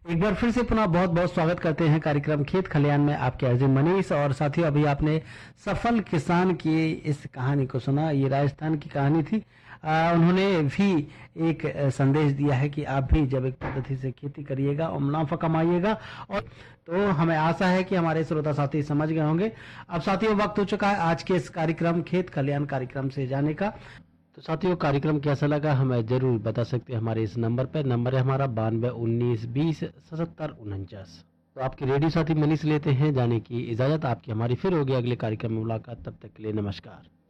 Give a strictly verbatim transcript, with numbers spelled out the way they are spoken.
एक बार फिर से पुनः बहुत बहुत स्वागत करते हैं कार्यक्रम खेत खलियान में आपके अर्जी मनीष। और साथियों, अभी आपने सफल किसान की इस कहानी को सुना। ये राजस्थान की कहानी थी। आ, उन्होंने भी एक अ, संदेश दिया है कि आप भी जब एक पद्धति से खेती करिएगा और मुनाफा कमाइएगा। और तो हमें आशा है कि हमारे श्रोता साथी समझ गए होंगे। अब साथियों, वक्त हो चुका है आज के इस कार्यक्रम खेत खलियान कार्यक्रम से जाने का। तो साथियों, कार्यक्रम कैसा लगा हमें जरूर बता सकते हैं हमारे इस नंबर पर। नंबर है हमारा बानवे उन्नीस बीस सतहत्तर उनचास। तो आपके रेडियो साथी मनीष लेते हैं जाने की इजाजत। आपकी हमारी फिर होगी अगले कार्यक्रम में मुलाकात। तब तक के लिए नमस्कार।